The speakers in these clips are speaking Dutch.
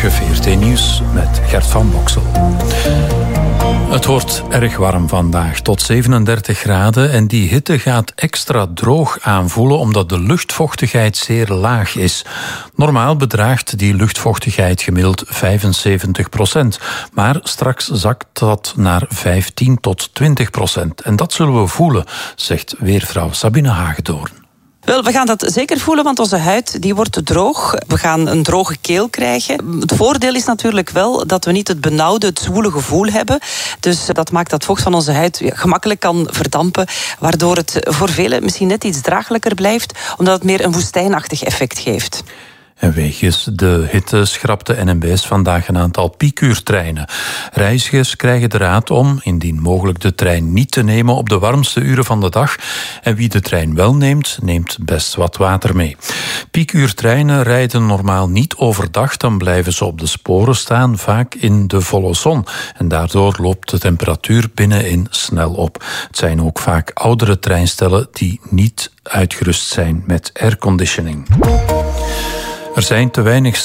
Goedemorgen, VRT Nieuws met Gert van Boksel. Het wordt erg warm vandaag, tot 37 graden. En die hitte gaat extra droog aanvoelen omdat de luchtvochtigheid zeer laag is. Normaal bedraagt die luchtvochtigheid gemiddeld 75%. Maar straks zakt dat naar 15 tot 20%. En dat zullen we voelen, zegt weervrouw Sabine Hagedoorn. Wel, we gaan dat zeker voelen, want onze huid die wordt droog. We gaan een droge keel krijgen. Het voordeel is natuurlijk wel dat we niet het benauwde, het zwoele gevoel hebben. Dus dat maakt dat vocht van onze huid gemakkelijk kan verdampen, waardoor het voor velen misschien net iets draaglijker blijft, omdat het meer een woestijnachtig effect geeft. En wegens de hitte schrapte NMBS vandaag een aantal piekuurtreinen. Reizigers krijgen de raad om, indien mogelijk, de trein niet te nemen op de warmste uren van de dag. En wie de trein wel neemt, neemt best wat water mee. Piekuurtreinen rijden normaal niet overdag, dan blijven ze op de sporen staan, vaak in de volle zon. En daardoor loopt de temperatuur binnenin snel op. Het zijn ook vaak oudere treinstellen die niet uitgerust zijn met airconditioning. Er zijn te weinig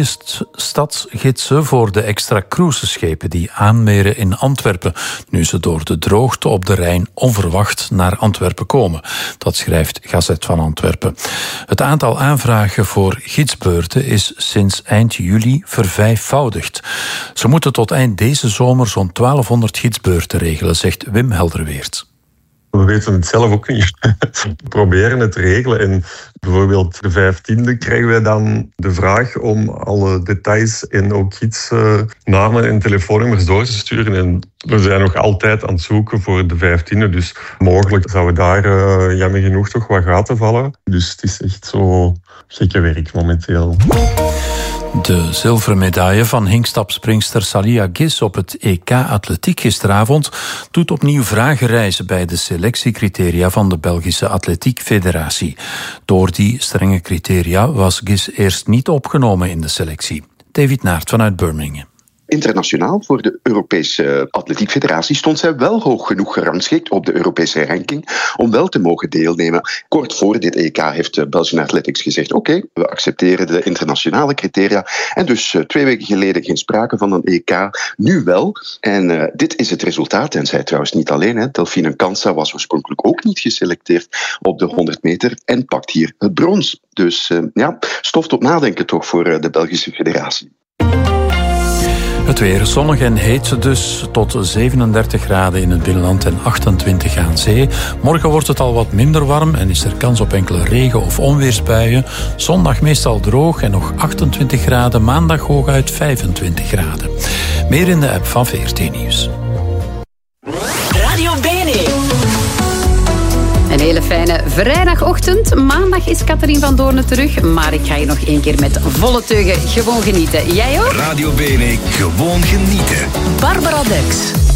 stadsgidsen voor de extra cruiseschepen die aanmeren in Antwerpen, nu ze door de droogte op de Rijn onverwacht naar Antwerpen komen. Dat schrijft Gazet van Antwerpen. Het aantal aanvragen voor gidsbeurten is sinds eind juli vervijfvoudigd. Ze moeten tot eind deze zomer zo'n 1200 gidsbeurten regelen, zegt Wim Helderweert. We weten het zelf ook niet. We proberen het te regelen. En bijvoorbeeld de 15e krijgen wij dan de vraag om alle details en ook gidsnamen en telefoonnummers door te sturen. En we zijn nog altijd aan het zoeken voor de 15e. Dus mogelijk zouden daar jammer genoeg toch wat gaten vallen. Dus het is echt zo gekke werk momenteel. De zilveren medaille van hinkstapspringster Salia Gis op het EK Atletiek gisteravond doet opnieuw vragen rijzen bij de selectiecriteria van de Belgische Atletiek Federatie. Door die strenge criteria was Gis eerst niet opgenomen in de selectie. David Naert vanuit Birmingham. Internationaal voor de Europese Atletiek Federatie stond zij wel hoog genoeg gerangschikt op de Europese ranking om wel te mogen deelnemen. Kort voor dit EK heeft Belgian Athletics gezegd: oké, we accepteren de internationale criteria. En dus 2 weken geleden geen sprake van een EK, nu wel. En dit is het resultaat. En zij trouwens niet alleen. Delphine Kansa was oorspronkelijk ook niet geselecteerd op de 100 meter en pakt hier het brons. Dus stof tot nadenken toch voor de Belgische Federatie. Het weer zonnig en heet dus, tot 37 graden in het binnenland en 28 aan zee. Morgen wordt het al wat minder warm en is er kans op enkele regen- of onweersbuien. Zondag meestal droog en nog 28 graden, maandag hooguit 25 graden. Meer in de app van VRT Nieuws. Radio Bene. Een hele fijne vrijdagochtend. Maandag is Catherine van Doornen terug. Maar ik ga je nog 1 keer met volle teugen gewoon genieten. Jij ook? Radio Bene, gewoon genieten. Barbara Dex.